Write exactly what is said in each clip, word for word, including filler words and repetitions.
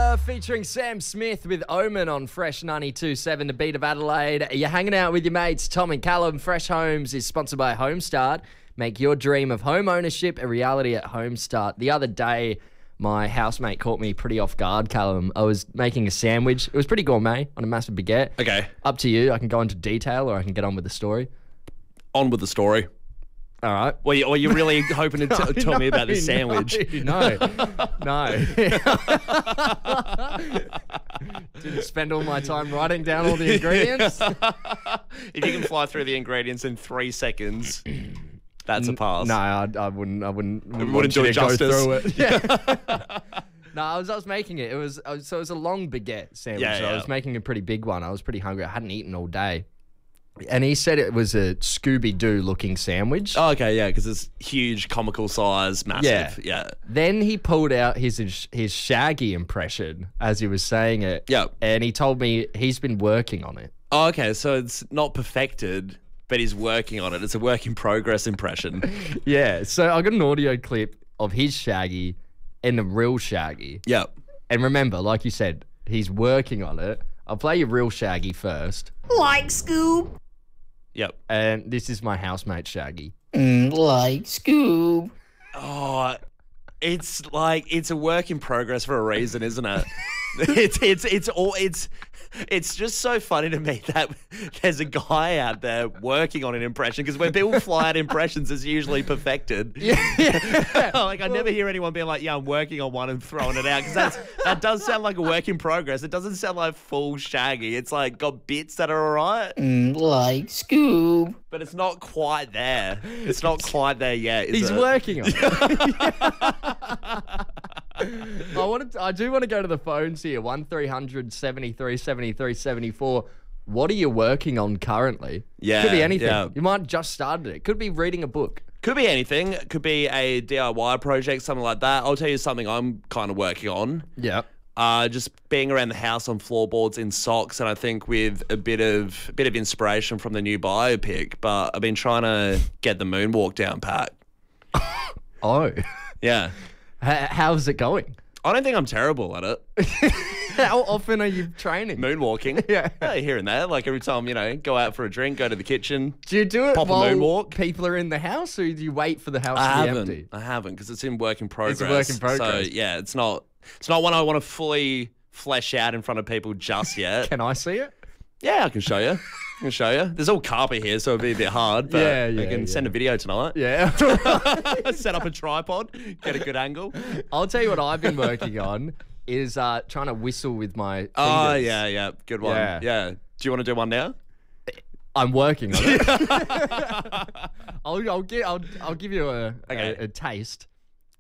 Area featuring Sam Smith with Omen on Fresh ninety-two point seven, the beat of Adelaide. You're hanging out with your mates, Tom and Callum. Fresh Homes is sponsored by Homestart. Make your dream of home ownership a reality at Homestart. The other day, my housemate caught me pretty off guard, Callum. I was making a sandwich. It was pretty gourmet on a massive baguette. Okay. Up to you. I can go into detail or I can get on with the story. On with the story. All right. Well, you, well you're really hoping to t- No, tell no, me about this sandwich. No, no. Didn't spend all my time writing down all the ingredients. If you can fly through the ingredients in three seconds, that's a pass. No, I, I wouldn't. I wouldn't. wouldn't want do you it to go justice. through it. Yeah. No, I was. I was making it. It was. I was- So it was a long baguette sandwich. Yeah, so yeah. I was making a pretty big one. I was pretty hungry. I hadn't eaten all day. And he said it was a Scooby-Doo looking sandwich. Oh, okay, yeah, because it's huge, comical size, massive. Yeah. Yeah. Then he pulled out his his Shaggy impression as he was saying it. Yep. And he told me he's been working on it. Oh, okay, so it's not perfected, but he's working on it. It's a work in progress impression. Yeah. So I got an audio clip of his Shaggy and the real Shaggy. Yep. And remember, like you said, he's working on it. I'll play your real Shaggy first. Like Scoob. Yep. And this is my housemate Shaggy. Mm, like Scoob. Oh, it's like it's a work in progress for a reason, isn't it? it's it's it's all it's it's just so funny to me that there's a guy out there working on an impression, because when people fly out impressions, it's usually perfected. Yeah. Like I never hear anyone being like, "Yeah, I'm working on one," and throwing it out, because that's that does sound like a work in progress. It doesn't sound like full Shaggy. It's like got bits that are alright, Mm, like Scoob. but it's not quite there. It's not quite there yet. Is He's it? working on it. I wanted to, I do want to go to the phones here. one three hundred seventy-three seventy-three seventy-four. What are you working on currently? Yeah, Could be anything. yeah. You might have just started it. Could be reading a book. Could be anything. It could be a D I Y project, something like that. I'll tell you something I'm kind of working on. Yeah. Uh, just being around the house on floorboards in socks, and I think with a bit of a bit of inspiration from the new biopic. But I've been trying to get the moonwalk down pat. Oh. Yeah. H- how's it going? I don't think I'm terrible at it. How often are you training? Moonwalking. Yeah. Here and there. Like every time, you know, go out for a drink, go to the kitchen. Do you do it Pop a while moonwalk? people are in the house, or do you wait for the house I to be haven't. empty? I haven't, because it's in work in progress. It's a work in progress. So yeah, it's not it's not one I want to fully flesh out in front of people just yet. Can I see it? Yeah, I can show you. I can show you. There's all carpet here, so it'll be a bit hard. But Yeah, I yeah, can yeah. send a video tonight. Yeah. Set up a tripod, get a good angle. I'll tell you what I've been working on is uh, trying to whistle with my fingers. Oh yeah, yeah, good one. Yeah. Yeah. Do you want to do one now? I'm working on it. I'll, I'll, give, I'll, I'll give you a, Okay. a, a taste.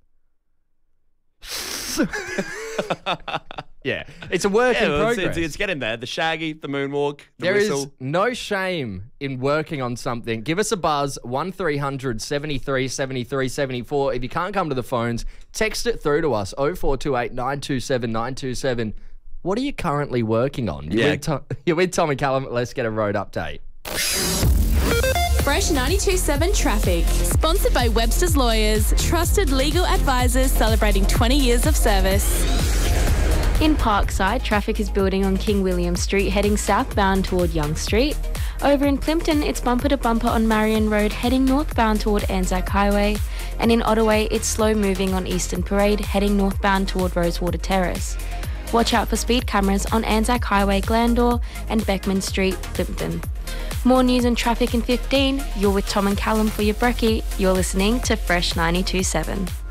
Yeah, it's a work in Yeah, well, it's, progress. it's, it's getting there. The Shaggy, the moonwalk, the There is whistle. no shame in working on something. Give us a buzz, one three hundred seventy-three seventy-three seventy-four. If you can't come to the phones, text it through to us, oh four two eight nine two seven nine two seven. What are you currently working on? You're, Yeah. with, Tom, you're with Tom and Callum. Let's get a road update. Fresh ninety-two point seven Traffic. Sponsored by Webster's Lawyers. Trusted legal advisors celebrating twenty years of service. In Parkside, traffic is building on King William Street heading southbound toward Young Street. Over in Plimpton, it's bumper to bumper on Marion Road heading northbound toward Anzac Highway. And in Ottaway, it's slow moving on Eastern Parade heading northbound toward Rosewater Terrace. Watch out for speed cameras on Anzac Highway, Glandore and Beckman Street, Plimpton. More news and traffic in fifteen. You're with Tom and Callum for your brekkie. You're listening to Fresh ninety-two point seven.